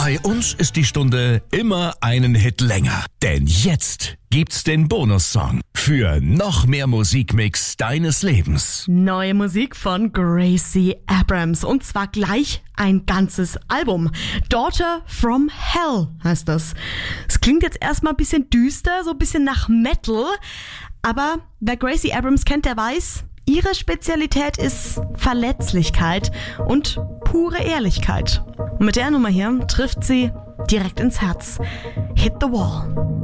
Bei uns ist die Stunde immer einen Hit länger. Denn jetzt gibt's den Bonussong für noch mehr Musikmix deines Lebens. Neue Musik von Gracie Abrams und zwar gleich ein ganzes Album. Daughter from Hell heißt das. Es klingt jetzt erstmal ein bisschen düster, so ein bisschen nach Metal, aber wer Gracie Abrams kennt, der weiß, ihre Spezialität ist Verletzlichkeit und pure Ehrlichkeit. Und mit der Nummer hier trifft sie direkt ins Herz. Hit the Wall.